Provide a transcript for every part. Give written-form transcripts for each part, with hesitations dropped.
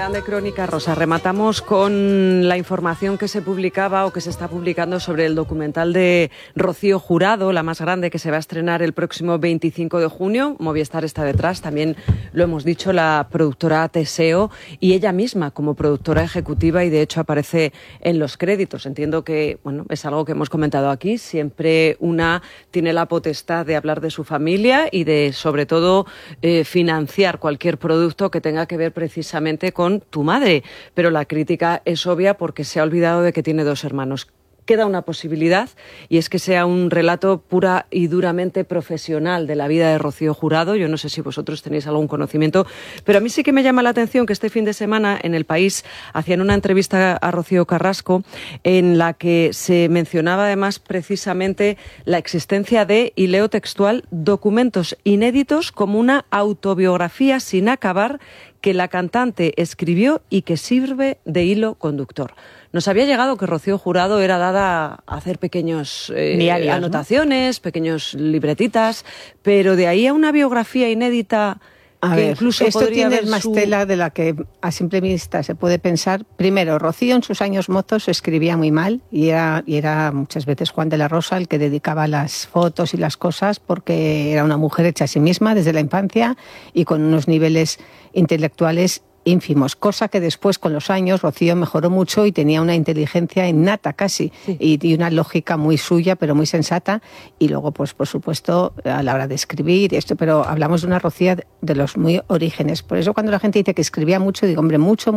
quedan de Crónica Rosa. Rematamos con la información que se publicaba o que se está publicando sobre el documental de Rocío Jurado, la más grande, que se va a estrenar el próximo 25 de junio. Movistar está detrás, también lo hemos dicho, la productora Teseo y ella misma como productora ejecutiva, y de hecho aparece en los créditos. Entiendo que, bueno, es algo que hemos comentado aquí. Siempre una tiene la potestad de hablar de su familia y de, sobre todo, financiar cualquier producto que tenga que ver precisamente con tu madre, pero la crítica es obvia porque se ha olvidado de que tiene 2 hermanos. Queda una posibilidad, y es que sea un relato pura y duramente profesional de la vida de Rocío Jurado. Yo no sé si vosotros tenéis algún conocimiento, pero a mí sí que me llama la atención que este fin de semana en El País hacían una entrevista a Rocío Carrasco en la que se mencionaba además precisamente la existencia de, y leo textual, documentos inéditos como una autobiografía sin acabar que la cantante escribió y que sirve de hilo conductor. Nos había llegado que Rocío Jurado era dada a hacer pequeños anotaciones, ¿no? Pequeños libretitas, pero de ahí a una biografía inédita. A ver, esto tiene más tela de la que a simple vista se puede pensar. Primero, Rocío en sus años mozos escribía muy mal y era muchas veces Juan de la Rosa el que dedicaba las fotos y las cosas, porque era una mujer hecha a sí misma desde la infancia y con unos niveles intelectuales ínfimos, cosa que después con los años Rocío mejoró mucho y tenía una inteligencia innata casi, sí, y una lógica muy suya pero muy sensata, y luego pues por supuesto a la hora de escribir esto, pero hablamos de una Rocío de los muy orígenes. Por eso cuando la gente dice que escribía mucho, digo, hombre, mucho,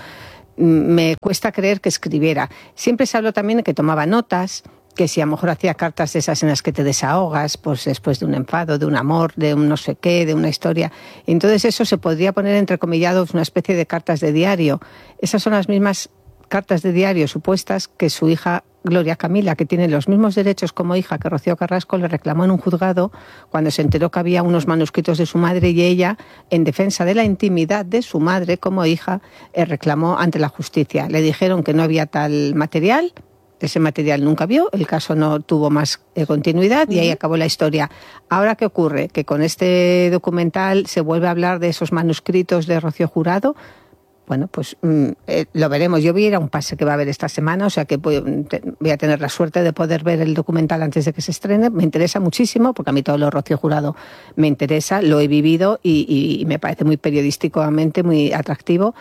me cuesta creer que escribiera. Siempre se habló también de que tomaba notas, que si a lo mejor hacía cartas de esas en las que te desahogas, pues después de un enfado, de un amor, de un no sé qué, de una historia. Entonces eso se podría poner entrecomillados una especie de cartas de diario. Esas son las mismas cartas de diario supuestas que su hija Gloria Camila, que tiene los mismos derechos como hija que Rocío Carrasco, le reclamó en un juzgado cuando se enteró que había unos manuscritos de su madre, y ella, en defensa de la intimidad de su madre como hija, reclamó ante la justicia. Le dijeron que no había tal material. Ese material nunca vio, el caso no tuvo más continuidad y ahí acabó la historia. Ahora, ¿qué ocurre? Que con este documental se vuelve a hablar de esos manuscritos de Rocío Jurado. Bueno, pues lo veremos. Yo voy a ir a un pase que va a haber esta semana, o sea que voy a tener la suerte de poder ver el documental antes de que se estrene. Me interesa muchísimo, porque a mí todo lo de Rocío Jurado me interesa, lo he vivido y me parece muy periodísticamente muy atractivo.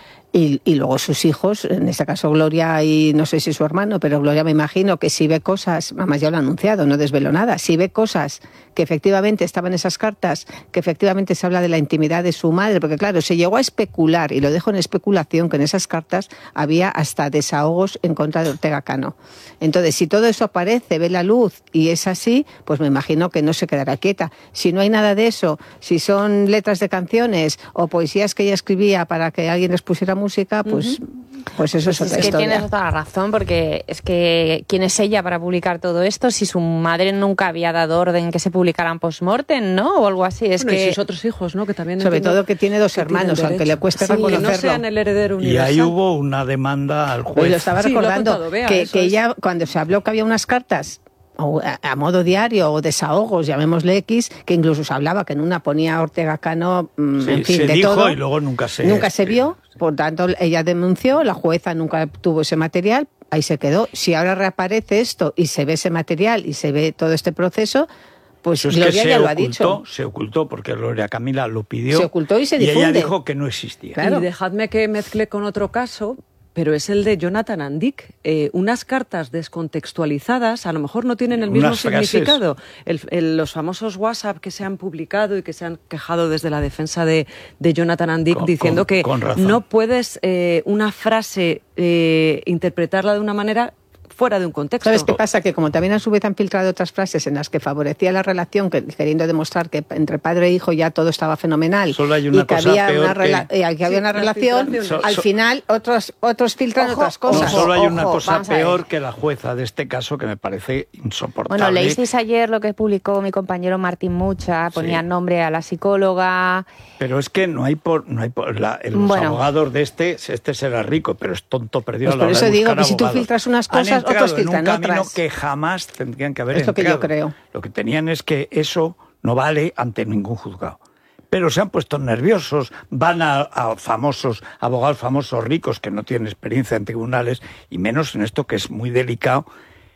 Y luego sus hijos, en este caso Gloria y no sé si su hermano, pero Gloria me imagino que si ve cosas, además ya lo ha anunciado, no desvelo nada, si ve cosas que efectivamente estaban en esas cartas, que efectivamente se habla de la intimidad de su madre, porque claro, se llegó a especular, y lo dejo en especulación, que en esas cartas había hasta desahogos en contra de Ortega Cano. Entonces, si todo eso aparece, ve la luz y es así, pues me imagino que no se quedará quieta. Si no hay nada de eso, si son letras de canciones o poesías que ella escribía para que alguien les pusiera música, pues eso es otra historia. Es que tienes toda la razón, porque es que ¿quién es ella para publicar todo esto? Si su madre nunca había dado orden que se publicaran post-mortem, ¿no? O algo así. Es que y sus otros hijos, ¿no? Que también sobre todo que tiene 2 hermanos, aunque le cueste reconocerlo. Que no sean el heredero universal. Y ahí hubo una demanda al juez. Pues lo estaba recordando, contado, Bea, que ella, cuando se habló que había unas cartas a modo diario o desahogos, llamémosle X, que incluso se hablaba que en una ponía Ortega Cano, en fin, se de dijo todo. Y luego nunca se vio, por tanto ella denunció, la jueza nunca tuvo ese material, ahí se quedó. Si ahora reaparece esto y se ve ese material y se ve todo este proceso, pues Gloria ya lo ha dicho. Se ocultó porque Gloria Camila lo pidió. Se ocultó y se difunde. Y ella dijo que no existía. Claro. Y dejadme que mezcle con otro caso, pero es el de Jonathan Andic. Unas cartas descontextualizadas a lo mejor no tienen el mismo significado. Los famosos WhatsApp que se han publicado y que se han quejado desde la defensa de Jonathan Andic diciendo que no puedes una frase interpretarla de una manera fuera de un contexto. ¿Sabes qué pasa? Que como también a su vez han filtrado otras frases en las que favorecía la relación, queriendo demostrar que entre padre e hijo ya todo estaba fenomenal, solo hay una y que había una relación, al final otros filtran otras cosas. Solo hay una cosa peor que la jueza de este caso, que me parece insoportable. Bueno, leísteis ayer lo que publicó mi compañero Martín Mucha, ponía nombre a la psicóloga. Pero es que los abogados de este será rico, pero es tonto perdido. Pues por eso digo que si tú filtras unas cosas, otros filtran en un camino otras. que jamás tendrían que haber entrado. Es lo que yo creo. Lo que tenían es que eso no vale ante ningún juzgado. pero se han puesto nerviosos, van a abogados famosos ricos que no tienen experiencia en tribunales, y menos en esto que es muy delicado.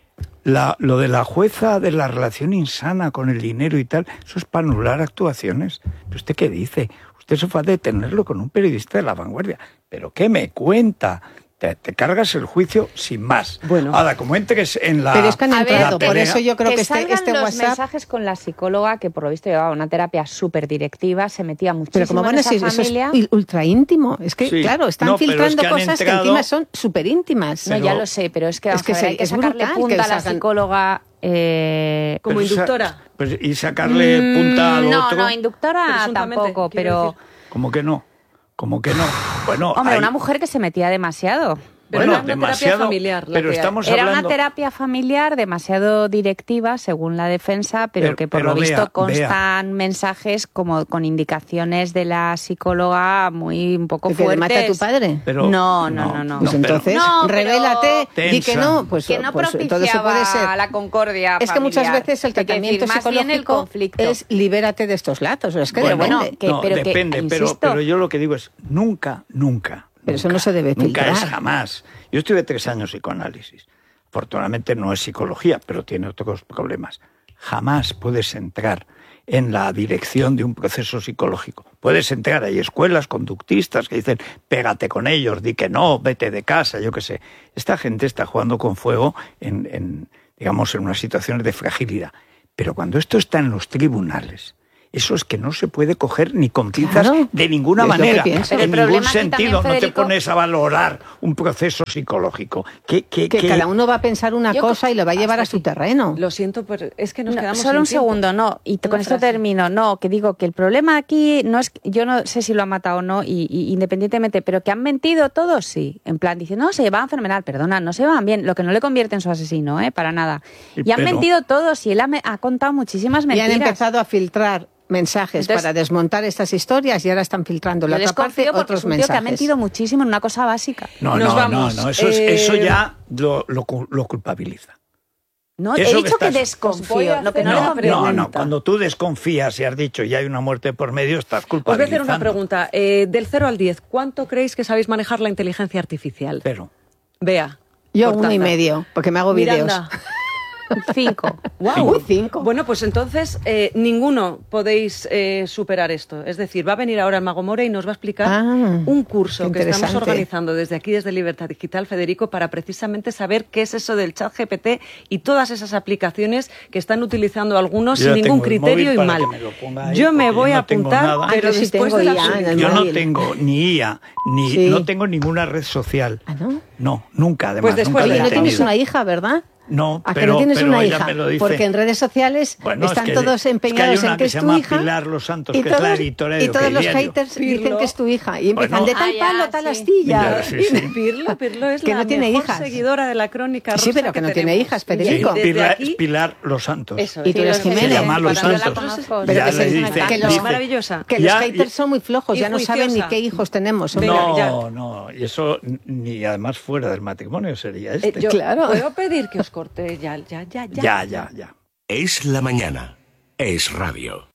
Lo de la jueza de la relación insana con el dinero y tal, eso es para anular actuaciones. ¿Pero usted qué dice? Usted se fue a detenerlo con un periodista de La Vanguardia. ¿Pero qué me cuenta? Te cargas el juicio sin más. Bueno. Ahora, como entres en la... Pero es que han entrado, por eso yo creo que este los WhatsApp... mensajes con la psicóloga, que por lo visto llevaba una terapia súper directiva, se metía muchísimo pero como van a decir, eso es ultra íntimo. Es que, sí, claro, están filtrando cosas que encima son súper íntimas. No, ya lo sé, pero es que, hay que sacarle punta a la psicóloga... como inductora. Y sacarle punta al otro. No, inductora tampoco, pero... ¿Cómo que no? Bueno, hombre, una mujer que se metía demasiado. Pero bueno, era una terapia familiar. Pero estamos era hablando... una terapia familiar demasiado directiva, según la defensa, pero que por lo visto constan mensajes como con indicaciones de la psicóloga muy un poco fuertes. ¿Que mata a tu padre? Pero, no. Pues entonces, revélate, di que no. Pues, que no pues entonces se puede ser. la concordia familiar. Es que muchas veces el tratamiento psicológico es libérate de estos latos. Es que depende, pero yo lo que digo es nunca. Pero eso no se debe filtrar. Nunca es jamás. Yo estuve 3 años en psicoanálisis. Afortunadamente no es psicología, pero tiene otros problemas. Jamás puedes entrar en la dirección de un proceso psicológico. Puedes entrar, hay escuelas conductistas que dicen, pégate con ellos, di que no, vete de casa, yo qué sé. Esta gente está jugando con fuego en unas situaciones de fragilidad. Pero cuando esto está en los tribunales, eso es que no se puede coger ni con pinzas de ninguna manera, en ningún sentido. No te pones a valorar un proceso psicológico. Que cada uno va a pensar una cosa y lo va a llevar a su terreno. Lo siento, pero es que nos quedamos solo sin un tiempo. segundo, no, y con esto termino. No, que digo que el problema aquí no es, yo no sé si lo ha matado o no, y independientemente, pero que han mentido todos, sí. En plan, dicen, no, se llevaban fenomenal, perdona, no se llevaban bien, lo que no le convierte en su asesino, para nada. Y han mentido todos, y él ha contado muchísimas mentiras. Y han empezado a filtrar mensajes para desmontar estas historias y ahora están filtrando la otra parte otros mensajes. Que ha mentido muchísimo en una cosa básica. No, eso ya lo culpabiliza. No, he dicho que desconfío. No, cuando tú desconfías y has dicho ya hay una muerte por medio, estás culpabilizando. Os voy a hacer una pregunta. Del 0 al 10, ¿cuánto creéis que sabéis manejar la inteligencia artificial? 0. Bea. Yo 1,5, porque me hago vídeos. 5. Wow, 5. Bueno, pues entonces ninguno podéis superar esto. Es decir, va a venir ahora el Mago More y nos va a explicar un curso que estamos organizando desde aquí, desde Libertad Digital, Federico, para precisamente saber qué es eso del ChatGPT y todas esas aplicaciones que están utilizando algunos sin ningún criterio y mal. Yo me voy a apuntar, pero después de yo no tengo ni IA, no tengo ninguna red social. ¿Ah, no? No, nunca, además. Pues después no tienes una hija, ¿verdad? No, ¿A que no tienes una hija? Me lo dice. Porque en redes sociales están todos empeñados en que es tu hija. Pilar Los Santos, que es la editora de y todos los haters dicen que es tu hija. Y empiezan de tal palo, tal astilla. Pirlo es que la no tiene mejor hijas. Seguidora de la Crónica Rosa. Sí, pero que no tiene hijas, Federico. Es Pilar Los Santos. Eso, y tú eres Jiménez. Se llama Los Santos. Pero que maravillosa. Que los haters son muy flojos, ya no saben ni qué hijos tenemos. No, y eso ni además fuera del matrimonio sería este. Claro. ¿Puedo pedir que os corte ya? Ya. Es la mañana. Es radio.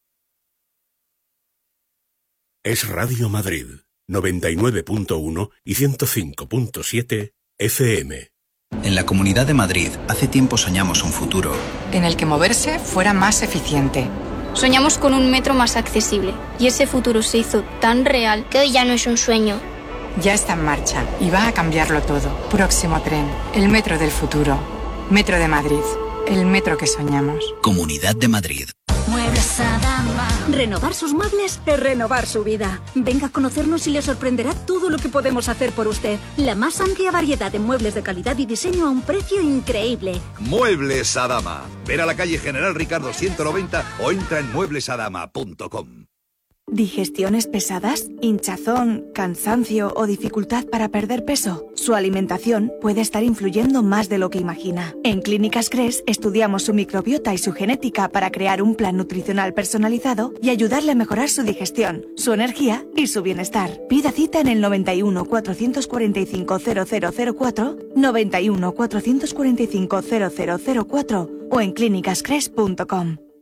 Es Radio Madrid, 99.1 y 105.7 FM. En la Comunidad de Madrid, hace tiempo soñamos un futuro en el que moverse fuera más eficiente. Soñamos con un metro más accesible y ese futuro se hizo tan real que hoy ya no es un sueño. Ya está en marcha y va a cambiarlo todo. Próximo tren, el metro del futuro. Metro de Madrid, el metro que soñamos. Comunidad de Madrid. Muebles Adama. Renovar sus muebles es renovar su vida. Venga a conocernos y le sorprenderá todo lo que podemos hacer por usted. La más amplia variedad de muebles de calidad y diseño a un precio increíble. Muebles Adama. Ven a la calle General Ricardo 190 o entra en mueblesadama.com. ¿Digestiones pesadas, hinchazón, cansancio o dificultad para perder peso? Su alimentación puede estar influyendo más de lo que imagina. En Clínicas Cres estudiamos su microbiota y su genética para crear un plan nutricional personalizado y ayudarle a mejorar su digestión, su energía y su bienestar. Pida cita en el 91 445 0004, 91 445 0004 o en clínicascres.com.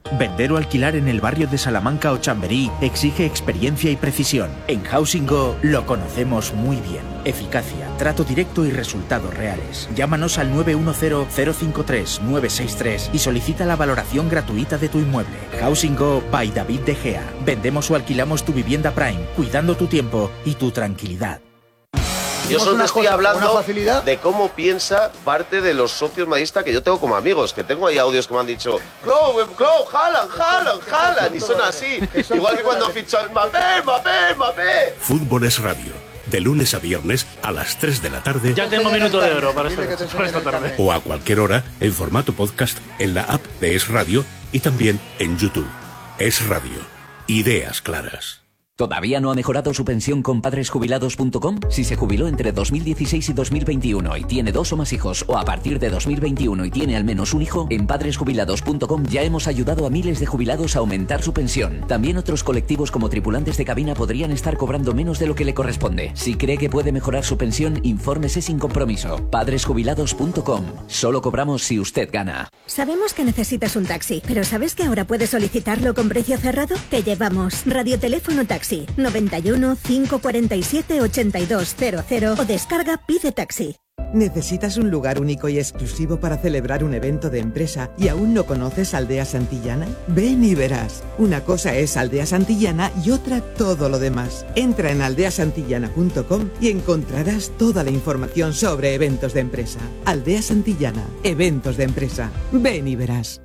Vender o alquilar en el barrio de Salamanca o Chamberí exige experiencia y precisión. En Housing Go lo conocemos muy bien. Eficacia, trato directo y resultados reales. Llámanos al 910-053-963 y solicita la valoración gratuita de tu inmueble. Housing Go by David De Gea. Vendemos o alquilamos tu vivienda Prime, cuidando tu tiempo y tu tranquilidad. Yo solo te estoy hablando de cómo piensa parte de los socios madridistas que yo tengo como amigos, que tengo ahí audios que me han dicho Haaland, y son así. Igual que cuando fichó Mbappé. Fútbol es Radio, de lunes a viernes a las 3 de la tarde. Ya tengo minuto de oro para esta tarde. O a cualquier hora en formato podcast en la app de Es Radio y también en YouTube. Es Radio. Ideas claras. ¿Todavía no ha mejorado su pensión con padresjubilados.com? Si se jubiló entre 2016 y 2021 y tiene 2 o más hijos, o a partir de 2021 y tiene al menos un hijo, en padresjubilados.com ya hemos ayudado a miles de jubilados a aumentar su pensión. También otros colectivos como tripulantes de cabina podrían estar cobrando menos de lo que le corresponde. Si cree que puede mejorar su pensión, infórmese sin compromiso. Padresjubilados.com. Solo cobramos si usted gana. Sabemos que necesitas un taxi, pero ¿sabes que ahora puedes solicitarlo con precio cerrado? Te llevamos Radioteléfono Taxi 91 547 8200 o descarga Pide Taxi. ¿Necesitas un lugar único y exclusivo para celebrar un evento de empresa y aún no conoces Aldea Santillana? Ven y verás. Una cosa es Aldea Santillana y otra todo lo demás. Entra en aldeasantillana.com y encontrarás toda la información sobre eventos de empresa. Aldea Santillana, eventos de empresa. Ven y verás.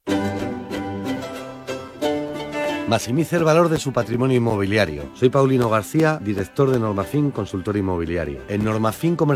Maximice el valor de su patrimonio inmobiliario. Soy Paulino García, director de Normafin Consultor Inmobiliario. En Normafin